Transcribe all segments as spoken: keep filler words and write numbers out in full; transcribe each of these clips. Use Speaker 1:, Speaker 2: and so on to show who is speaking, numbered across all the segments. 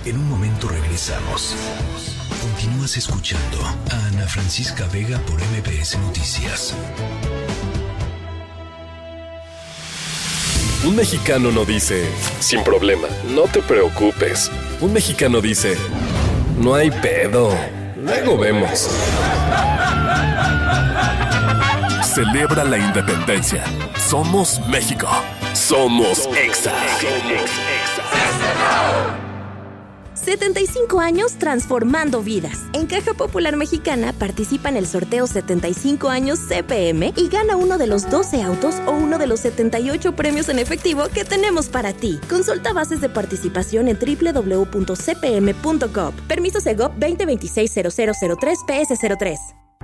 Speaker 1: En un momento regresamos. Continúas escuchando a Ana Francisca Vega por M B S Noticias.
Speaker 2: Un mexicano no dice, sin problema, no te preocupes. Un mexicano dice, no hay pedo, luego vemos. Celebra la independencia. Somos México. Somos Exa.
Speaker 3: setenta y cinco años transformando vidas. En Caja Popular Mexicana participa en el sorteo setenta y cinco años C P M y gana uno de los doce autos o uno de los setenta y ocho premios en efectivo que tenemos para ti. Consulta bases de participación en doble u doble u doble u punto c p m punto gov. Permiso Segov veinte veintiséis cero cero cero tres P S cero tres.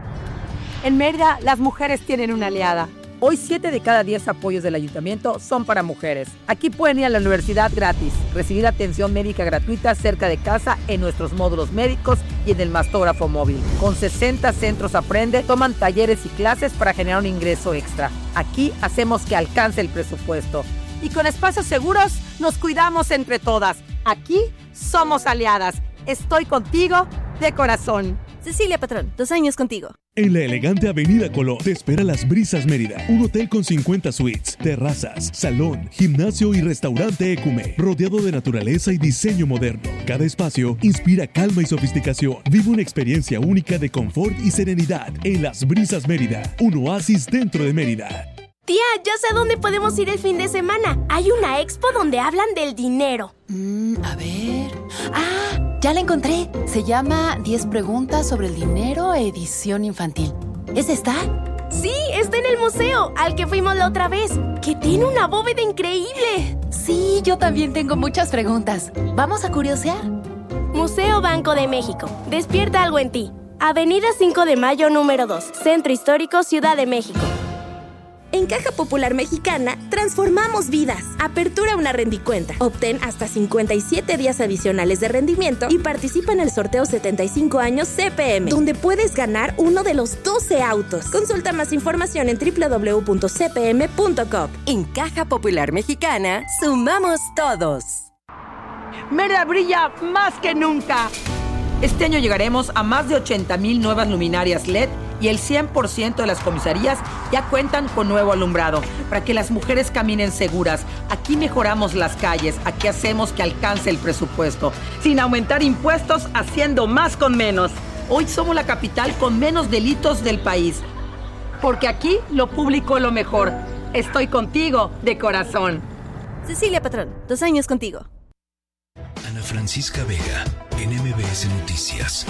Speaker 4: En Mérida, las mujeres tienen una aliada. Hoy, siete de cada diez apoyos del ayuntamiento son para mujeres. Aquí pueden ir a la universidad gratis, recibir atención médica gratuita cerca de casa en nuestros módulos médicos y en el mastógrafo móvil. Con sesenta centros Aprende, toman talleres y clases para generar un ingreso extra. Aquí hacemos que alcance el presupuesto. Y con espacios seguros, nos cuidamos entre todas. Aquí somos aliadas. Estoy contigo de corazón.
Speaker 3: Cecilia Patrón, dos años contigo.
Speaker 5: En la elegante Avenida Colón te espera Las Brisas Mérida, un hotel con cincuenta suites, terrazas, salón, gimnasio y restaurante Ecume, rodeado de naturaleza y diseño moderno. Cada espacio inspira calma y sofisticación. Vive una experiencia única de confort y serenidad en Las Brisas Mérida, un oasis dentro de Mérida.
Speaker 6: Tía, ya sé a dónde podemos ir el fin de semana. Hay una expo donde hablan del dinero.
Speaker 7: Mm, a ver... ¡Ah! Ya la encontré. Se llama diez preguntas sobre el dinero, edición infantil. ¿Es esta?
Speaker 6: Sí, está en el museo, al que fuimos la otra vez, que tiene una bóveda increíble.
Speaker 7: Sí, yo también tengo muchas preguntas. ¿Vamos a curiosear?
Speaker 6: Museo Banco de México. Despierta algo en ti. Avenida cinco de Mayo, número dos. Centro Histórico, Ciudad de México.
Speaker 3: En Caja Popular Mexicana, transformamos vidas. Apertura una rendicuenta. Obtén hasta cincuenta y siete días adicionales de rendimiento y participa en el sorteo setenta y cinco años C P M, donde puedes ganar uno de los doce autos. Consulta más información en doble u doble u doble u punto c p m punto gov.
Speaker 8: En Caja Popular Mexicana, sumamos todos.
Speaker 4: Mérida brilla más que nunca. Este año llegaremos a más de ochenta mil nuevas luminarias L E D y el cien por ciento de las comisarías ya cuentan con nuevo alumbrado para que las mujeres caminen seguras. Aquí mejoramos las calles, aquí hacemos que alcance el presupuesto, sin aumentar impuestos, haciendo más con menos. Hoy somos la capital con menos delitos del país, porque aquí lo público es lo mejor. Estoy contigo de corazón.
Speaker 3: Cecilia Patrón, dos años contigo.
Speaker 1: Ana Francisca Vega, en M B S Noticias.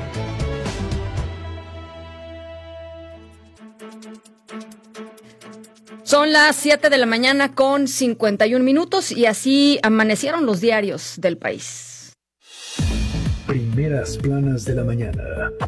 Speaker 9: Son las siete de la mañana con cincuenta y un minutos y así amanecieron los diarios del país.
Speaker 1: Primeras planas de la mañana.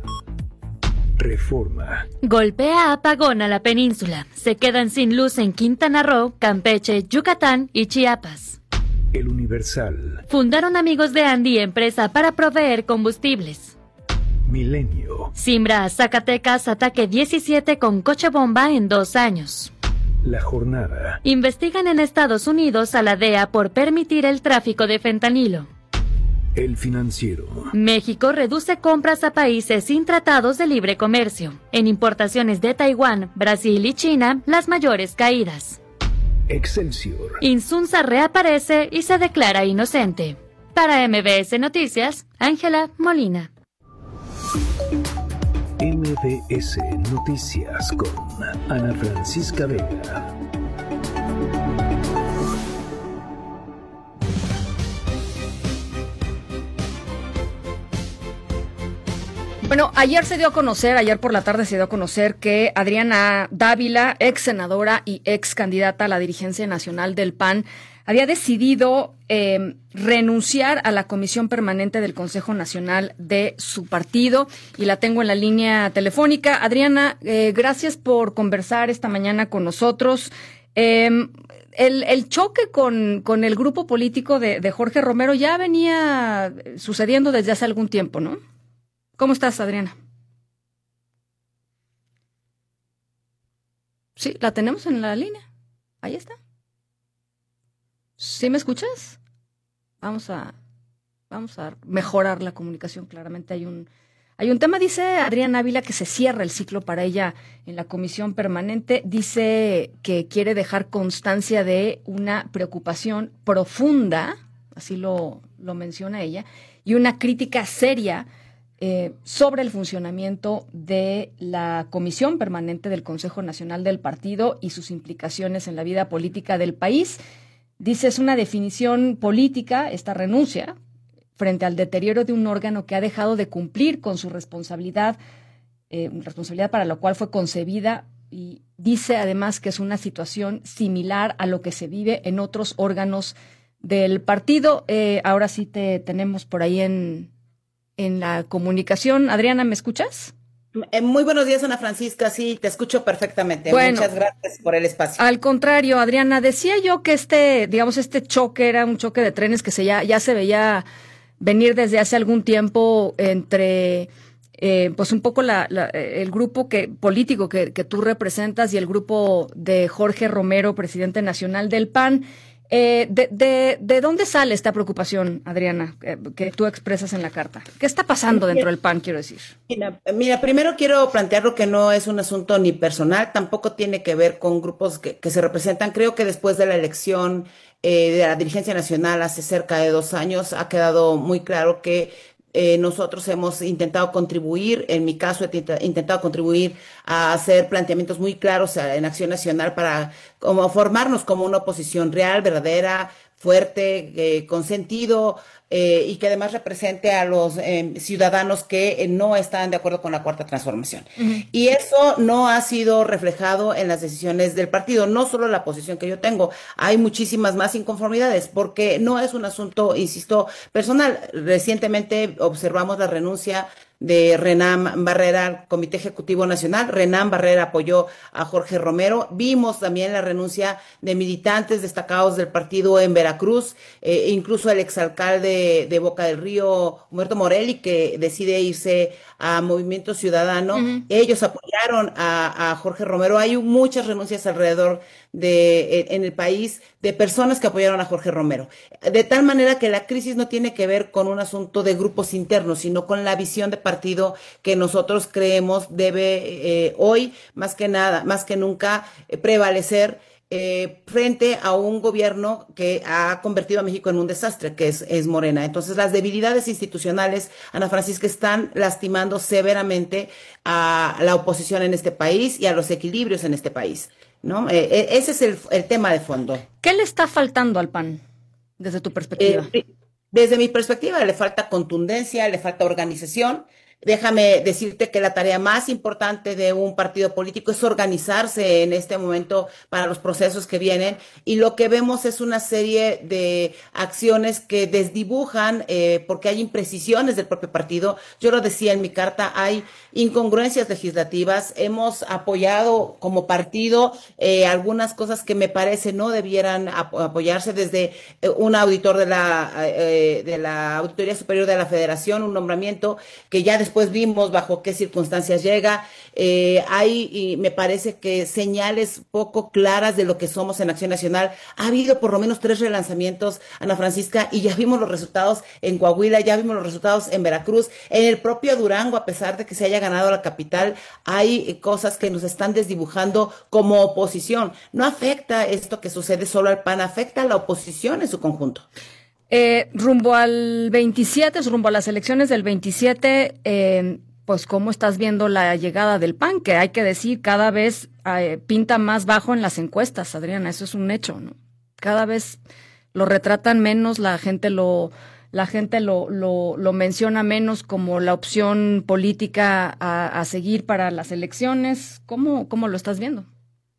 Speaker 1: Reforma.
Speaker 10: Golpea apagón a la península. Se quedan sin luz en Quintana Roo, Campeche, Yucatán y Chiapas.
Speaker 1: El Universal.
Speaker 10: Fundaron Amigos de Andy empresa para proveer combustibles.
Speaker 1: Milenio.
Speaker 10: Simbra, Zacatecas, ataque diecisiete con coche bomba en dos años.
Speaker 1: La Jornada.
Speaker 10: Investigan en Estados Unidos a la D E A por permitir el tráfico de fentanilo.
Speaker 1: El Financiero.
Speaker 10: México reduce compras a países sin tratados de libre comercio. En importaciones de Taiwán, Brasil y China, las mayores caídas.
Speaker 1: Excelsior.
Speaker 10: Insunza reaparece y se declara inocente. Para M B S Noticias, Ángela Molina.
Speaker 1: M B S Noticias con Ana Francisca Vega.
Speaker 9: Bueno, ayer se dio a conocer, ayer por la tarde se dio a conocer que Adriana Dávila, ex senadora y ex candidata a la dirigencia nacional del P A N, había decidido eh, renunciar a la comisión permanente del Consejo Nacional de su partido y la tengo en la línea telefónica. Adriana, eh, gracias por conversar esta mañana con nosotros. Eh, el, el choque con, con el grupo político de, de Jorge Romero ya venía sucediendo desde hace algún tiempo, ¿no? ¿Cómo estás, Adriana? Sí, la tenemos en la línea. Ahí está. ¿Sí me escuchas? Vamos a... vamos a mejorar la comunicación. Claramente hay un hay un tema, dice Adriana Ávila, que se cierra el ciclo para ella en la comisión permanente. Dice que quiere dejar constancia de una preocupación profunda, así lo, lo menciona ella, y una crítica seria eh, sobre el funcionamiento de la comisión permanente del Consejo Nacional del Partido y sus implicaciones en la vida política del país. Dice, es una definición política, esta renuncia, frente al deterioro de un órgano que ha dejado de cumplir con su responsabilidad, eh, responsabilidad para la cual fue concebida, y dice además que es una situación similar a lo que se vive en otros órganos del partido. Eh, ahora sí te tenemos por ahí en, en la comunicación. Adriana, ¿me escuchas?
Speaker 11: Muy buenos días, Ana Francisca. Sí, te escucho perfectamente. Bueno, muchas gracias por el espacio.
Speaker 9: Al contrario, Adriana, decía yo que este, digamos, este choque era un choque de trenes que se ya, ya se veía venir desde hace algún tiempo entre eh, pues un poco la, la, el grupo que político que, que tú representas y el grupo de Jorge Romero, presidente nacional del P A N. Eh, de, de, ¿De dónde sale esta preocupación, Adriana, que, que tú expresas en la carta? ¿Qué está pasando dentro del P A N, quiero decir?
Speaker 11: Mira, mira, primero quiero plantearlo que no es un asunto ni personal, tampoco tiene que ver con grupos que, que se representan. Creo que después de la elección eh, de la dirigencia nacional hace cerca de dos años ha quedado muy claro que Eh, nosotros hemos intentado contribuir, en mi caso he intentado contribuir a hacer planteamientos muy claros en Acción Nacional para como formarnos como una oposición real, verdadera, fuerte, eh, con sentido, eh, y que además represente a los eh, ciudadanos que eh, no están de acuerdo con la Cuarta Transformación. Uh-huh. Y eso no ha sido reflejado en las decisiones del partido, no solo la posición que yo tengo, hay muchísimas más inconformidades, porque no es un asunto, insisto, personal. Recientemente observamos la renuncia de Renán Barrera al Comité Ejecutivo Nacional. Renán Barrera apoyó a Jorge Romero. Vimos también la renuncia de militantes destacados del partido en Veracruz, eh, incluso el exalcalde de Boca del Río, Humberto Morelli, que decide irse a Movimiento Ciudadano. Uh-huh. Ellos apoyaron a, a Jorge Romero. Hay muchas renuncias alrededor de en el país de personas que apoyaron a Jorge Romero. De tal manera que la crisis no tiene que ver con un asunto de grupos internos, sino con la visión de partido que nosotros creemos debe eh, hoy, más que nada, más que nunca, eh, prevalecer eh, frente a un gobierno que ha convertido a México en un desastre, que es, es Morena. Entonces, las debilidades institucionales, Ana Francisca, están lastimando severamente a la oposición en este país y a los equilibrios en este país, ¿no? Eh, ese es el, el tema de fondo.
Speaker 9: ¿Qué le está faltando al P A N desde tu perspectiva?
Speaker 11: Eh, desde mi perspectiva le falta contundencia, le falta organización. Déjame decirte que la tarea más importante de un partido político es organizarse en este momento para los procesos que vienen, y lo que vemos es una serie de acciones que desdibujan eh, porque hay imprecisiones del propio partido. Yo lo decía en mi carta, hay incongruencias legislativas. Hemos apoyado como partido eh, algunas cosas que me parece no debieran ap- apoyarse, desde eh, un auditor de la, eh, de la Auditoría Superior de la Federación, un nombramiento que ya después vimos bajo qué circunstancias llega. Eh, hay, y me parece que señales poco claras de lo que somos en Acción Nacional. Ha habido por lo menos tres relanzamientos, Ana Francisca, y ya vimos los resultados en Coahuila, ya vimos los resultados en Veracruz, en el propio Durango, a pesar de que se haya ganado la capital, hay cosas que nos están desdibujando como oposición. No afecta esto que sucede solo al P A N, afecta a la oposición en su conjunto.
Speaker 9: Eh, rumbo al veintisiete, rumbo a las elecciones del veintisiete, eh, pues ¿cómo estás viendo la llegada del P A N? Que hay que decir, cada vez eh, pinta más bajo en las encuestas, Adriana, eso es un hecho, ¿no? Cada vez lo retratan menos, la gente lo, la gente lo, lo, lo menciona menos como la opción política a, a seguir para las elecciones. ¿Cómo, cómo lo estás viendo?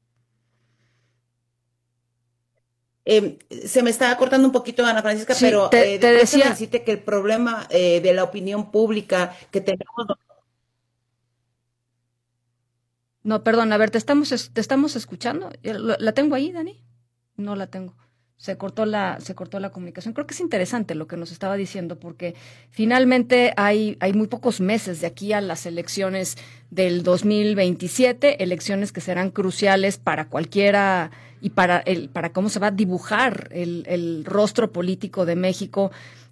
Speaker 11: Eh, se me está cortando un poquito, Ana Francisca,
Speaker 9: sí,
Speaker 11: pero
Speaker 9: te,
Speaker 11: eh,
Speaker 9: te decía
Speaker 11: decirte que el problema eh, de la opinión pública que tenemos.
Speaker 9: No, perdón, a ver, te estamos te estamos escuchando. ¿La tengo ahí, Dani? No la tengo. Se cortó la se cortó la comunicación. Creo que es interesante lo que nos estaba diciendo, porque finalmente hay hay muy pocos meses de aquí a las elecciones del dos mil veintisiete, elecciones que serán cruciales para cualquiera y para el para cómo se va a dibujar el, el rostro político de México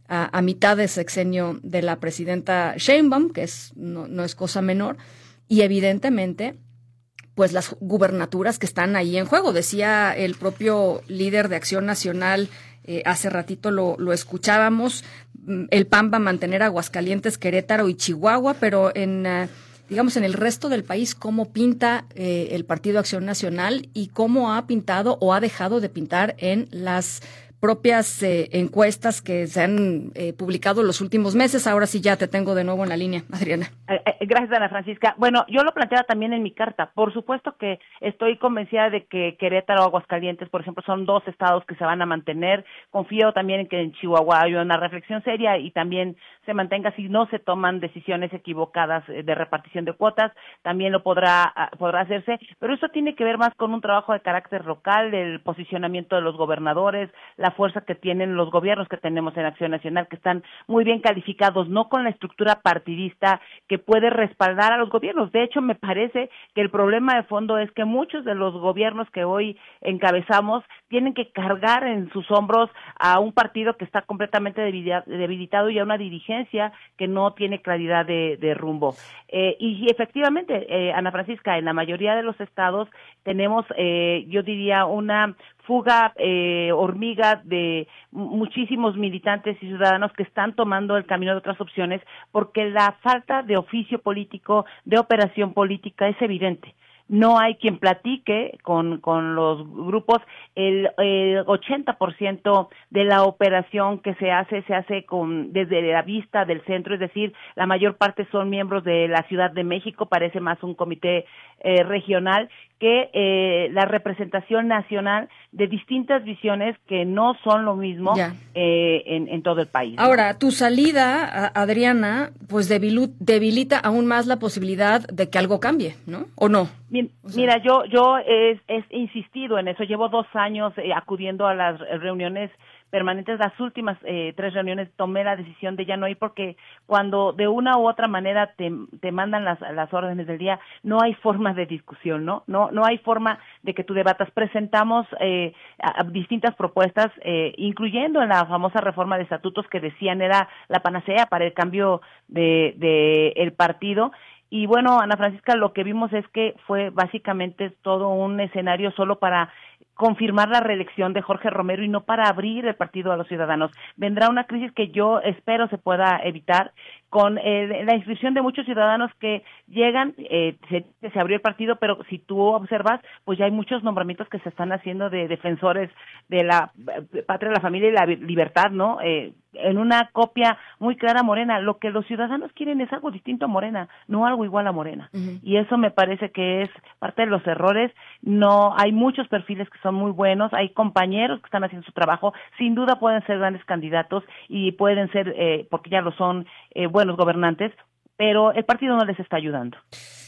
Speaker 9: a, a mitad de sexenio de la presidenta Sheinbaum, que es no, no es cosa menor, y evidentemente pues las gubernaturas que están ahí en juego. Decía el propio líder de Acción Nacional, eh, hace ratito lo, lo escuchábamos, el P A N va a mantener Aguascalientes, Querétaro y Chihuahua, pero en... Uh, digamos, en el resto del país, cómo pinta eh, el Partido Acción Nacional y cómo ha pintado o ha dejado de pintar en las propias eh, encuestas que se han eh, publicado en los últimos meses. Ahora sí ya te tengo de nuevo en la línea, Adriana.
Speaker 12: Eh, eh, gracias, Ana Francisca. Bueno, yo lo planteaba también en mi carta. Por supuesto que estoy convencida de que Querétaro o Aguascalientes, por ejemplo, son dos estados que se van a mantener. Confío también en que en Chihuahua haya una reflexión seria y también se mantenga si no se toman decisiones equivocadas de repartición de cuotas, también lo podrá podrá hacerse, pero eso tiene que ver más con un trabajo de carácter local, el posicionamiento de los gobernadores, la fuerza que tienen los gobiernos que tenemos en Acción Nacional, que están muy bien calificados, no con la estructura partidista que puede respaldar a los gobiernos. De hecho, me parece que el problema de fondo es que muchos de los gobiernos que hoy encabezamos tienen que cargar en sus hombros a un partido que está completamente debilitado y a una dirigencia que no tiene claridad de, de rumbo. Eh, y, y efectivamente, eh, Ana Francisca, en la mayoría de los estados tenemos, eh, yo diría, una fuga eh, hormiga de muchísimos militantes y ciudadanos que están tomando el camino de otras opciones porque la falta de oficio político, de operación política es evidente. No hay quien platique con, con los grupos. El, el ochenta por ciento de la operación que se hace, se hace con desde la vista del centro, es decir, la mayor parte son miembros de la Ciudad de México, parece más un comité eh, regional que eh, la representación nacional de distintas visiones que no son lo mismo eh, en, en todo el país, ¿no?
Speaker 9: Ahora, tu salida, Adriana, pues debilu- debilita aún más la posibilidad de que algo cambie, ¿no? ¿O no?
Speaker 12: Mira, o sea, mira yo yo he, he insistido en eso. Llevo dos años eh, acudiendo a las reuniones permanentes. Las últimas eh, tres reuniones tomé la decisión de ya no ir porque cuando de una u otra manera te, te mandan las, las órdenes del día, no hay forma de discusión, ¿no? No no hay forma de que tú debatas. Presentamos eh, a, a distintas propuestas, eh, incluyendo en la famosa reforma de estatutos que decían era la panacea para el cambio de, de el partido. Y bueno, Ana Francisca, lo que vimos es que fue básicamente todo un escenario solo para confirmar la reelección de Jorge Romero y no para abrir el partido a los ciudadanos. Vendrá una crisis que yo espero se pueda evitar con eh, la inscripción de muchos ciudadanos que llegan, eh, se, se abrió el partido, pero si tú observas, pues ya hay muchos nombramientos que se están haciendo de defensores de la patria, la familia y la libertad, ¿no? Eh, en una copia muy clara a Morena. Lo que los ciudadanos quieren es algo distinto a Morena, no algo igual a Morena. Uh-huh. Y eso me parece que es parte de los errores. No, hay muchos perfiles que son muy buenos, hay compañeros que están haciendo su trabajo, sin duda pueden ser grandes candidatos y pueden ser, eh, porque ya lo son, eh, buenos gobernantes, pero el partido no les está ayudando.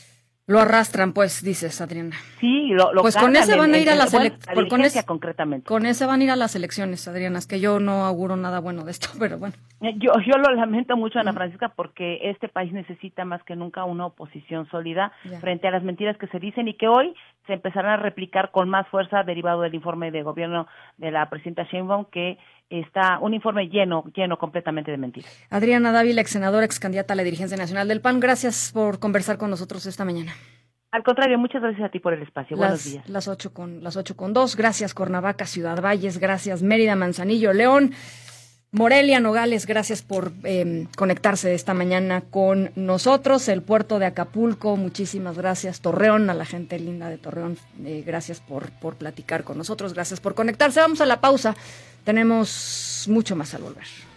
Speaker 9: Lo arrastran, pues, dices, Adriana.
Speaker 12: Sí, lo, lo
Speaker 9: Pues con ese van a ir a las
Speaker 12: elecciones.
Speaker 9: Con ese
Speaker 12: concretamente.
Speaker 9: Con ese van a ir a las elecciones, Adriana. Es que yo no auguro nada bueno de esto, pero bueno.
Speaker 12: Yo, yo lo lamento mucho, Ana Francisca, porque este país necesita más que nunca una oposición sólida ya. frente a las mentiras que se dicen y que hoy se empezarán a replicar con más fuerza derivado del informe de gobierno de la presidenta Sheinbaum, que está un informe lleno, lleno completamente de mentiras.
Speaker 9: Adriana Dávila, ex senadora, ex candidata a la dirigencia nacional del P A N, gracias por conversar con nosotros esta mañana.
Speaker 12: Al contrario, muchas gracias a ti por el espacio.
Speaker 9: Las,
Speaker 12: Buenos días.
Speaker 9: Las ocho con, las ocho con dos. Gracias, Cuernavaca, Ciudad Valles. Gracias, Mérida, Manzanillo, León. Morelia, Nogales, gracias por eh, conectarse esta mañana con nosotros. El puerto de Acapulco, muchísimas gracias. Torreón, a la gente linda de Torreón, eh, gracias por, por platicar con nosotros, gracias por conectarse. Vamos a la pausa, tenemos mucho más al volver.